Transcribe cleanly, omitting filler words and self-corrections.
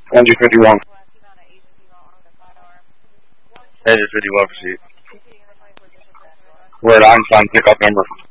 Engine 51. Engine 51 proceed. We're at Einstein pickup number.